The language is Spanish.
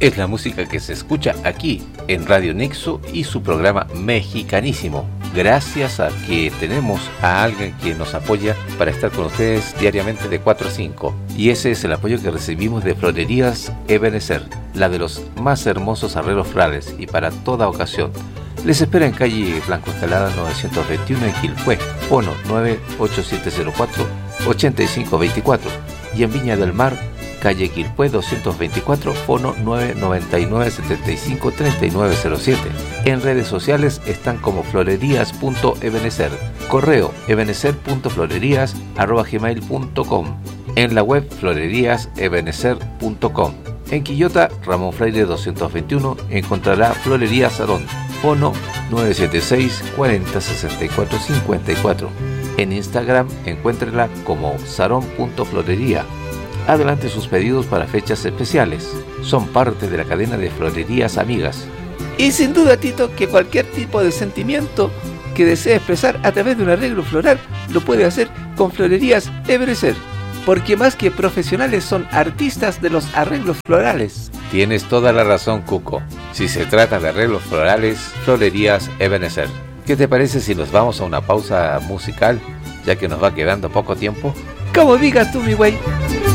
Es la música que se escucha aquí en Radio Nexo y su programa Mexicanísimo. Gracias a que tenemos a alguien que nos apoya para estar con ustedes diariamente de 4 a 5. Y ese es el apoyo que recibimos de Florerías Ebenezer, la de los más hermosos arreglos florales y para toda ocasión. Les espera en calle Blanco Escalada 921 en Quilpué, fono 98704-8524 y en Viña del Mar, calle Quilpué 224, fono 999-753907. En redes sociales están como florerías.ebenecer, correo ebenecer.florerías@gmail.com, en la web floreríasebenecer.com. En Quillota, Ramón Freire 221, encontrará Florería Sarón, fono 976-40-64-54. En Instagram, encuéntrela como sarón.florería. Adelante sus pedidos para fechas especiales. Son parte de la cadena de Florerías Amigas. Y sin duda, Tito, que cualquier tipo de sentimiento que desee expresar a través de un arreglo floral lo puede hacer con Florerías Ebenezer, porque más que profesionales son artistas de los arreglos florales. Tienes toda la razón, Cuco. Si se trata de arreglos florales, Florerías Ebenezer. ¿Qué te parece si nos vamos a una pausa musical, ya que nos va quedando poco tiempo? Como digas tú, mi güey.